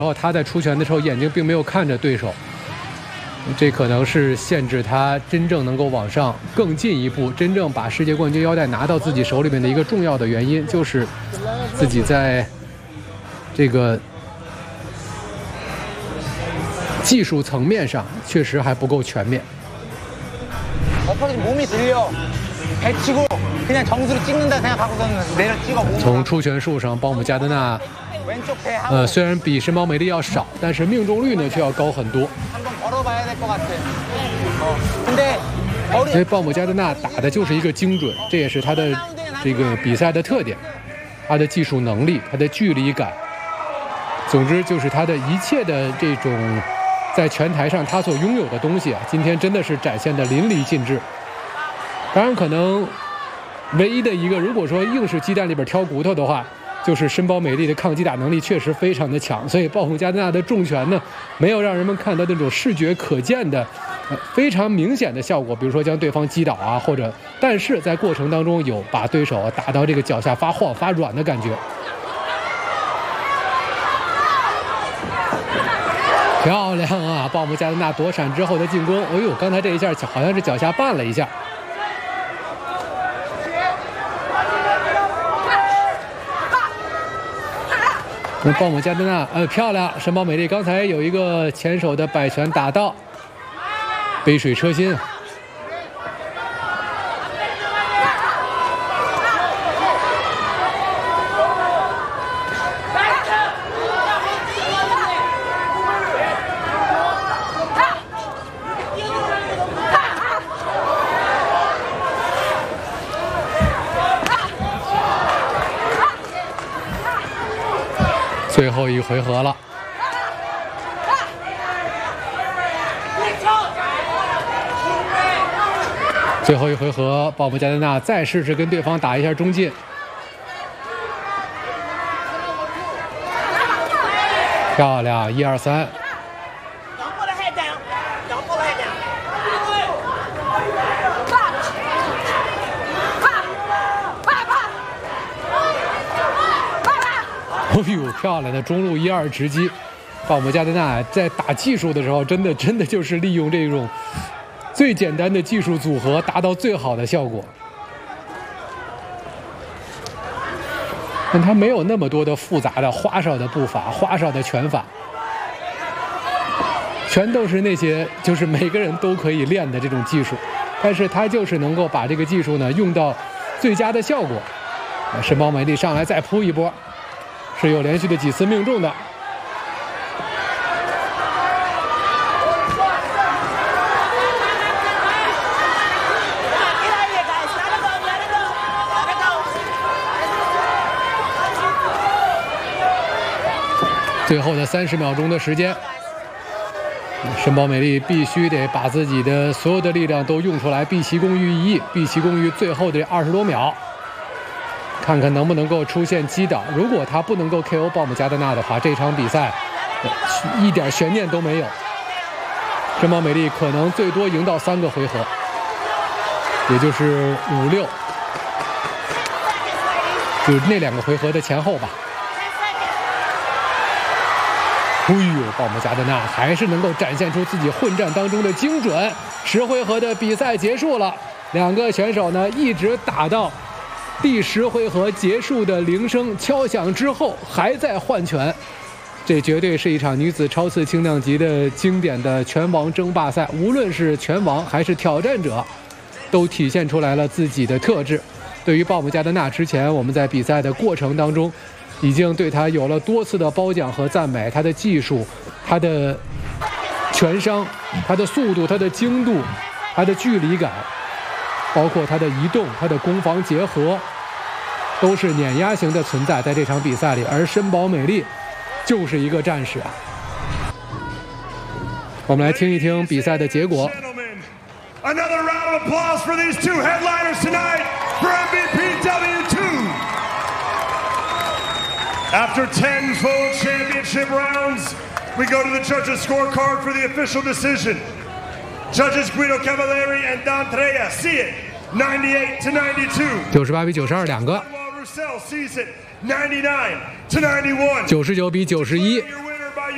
然后他在出拳的时候眼睛并没有看着对手，这可能是限制他真正能够往上更进一步，真正把世界冠军腰带拿到自己手里面的一个重要的原因，就是自己在这个技术层面上确实还不够全面。从出拳数上，鲍姆加德纳，虽然比申宝美丽要少，但是命中率呢却要高很多。因为鲍姆加德纳打的就是一个精准，这也是他的这个比赛的特点，他的技术能力，他的距离感，总之就是他的一切的这种在拳台上他所拥有的东西啊，今天真的是展现的淋漓尽致。当然，可能唯一的一个，如果说硬是鸡蛋里边挑骨头的话，就是申宝美丽的抗击打能力确实非常的强，所以鲍姆加德纳的重拳呢，没有让人们看到那种视觉可见的、非常明显的效果，比如说将对方击倒啊，或者，但是在过程当中有把对手打到这个脚下发晃发软的感觉。漂亮啊！鲍姆加德纳躲闪之后的进攻，哎呦，刚才这一下好像是脚下绊了一下。鲍姆加德纳，漂亮！申宝美丽刚才有一个前手的摆拳打到，杯水车薪。最后一回合了，最后一回合，鲍姆加德纳再试试跟对方打一下中劲，漂亮，1、2、3。哎呦，漂亮的中路1、2直击！鲍姆加德纳在打技术的时候，真的就是利用这种最简单的技术组合，达到最好的效果。但他没有那么多的复杂的花哨的步伐、花哨的拳法，全都是那些就是每个人都可以练的这种技术，但是他就是能够把这个技术呢用到最佳的效果。申宝美丽上来再扑一波。是有连续的几次命中的。最后的30秒钟的时间，申宝美丽必须得把自己的所有的力量都用出来，毕其功于一役，毕其功于最后的20多秒。看看能不能够出现击倒。如果他不能够 KO 鲍姆加德纳的话，这场比赛一点悬念都没有。申宝美丽可能最多赢到3个回合，也就是5、6，就那2个回合的前后吧。哎呦，鲍姆加德纳还是能够展现出自己混战当中的精准。10回合的比赛结束了，2个选手呢一直打到第10回合结束的铃声敲响之后还在换拳，这绝对是一场女子超次轻量级的经典的拳王争霸赛。无论是拳王还是挑战者，都体现出来了自己的特质。对于鲍姆加德纳，之前我们在比赛的过程当中，已经对他有了多次的褒奖和赞美，他的技术、他的拳商、他的速度、他的精度、他的距离感，包括他的移动、他的攻防结合，都是碾压型的存在在这场比赛里。而申宝美丽就是一个战士啊！我们来听一听比赛的结果。 Another round of applause for these two headliners tonight for MVPW2. After 10 full championship rounds, we go to the judges' scorecard for the official decision. Judges Guido Cavalieri and Don Treya see it 98-92. 98比92两个。99比91。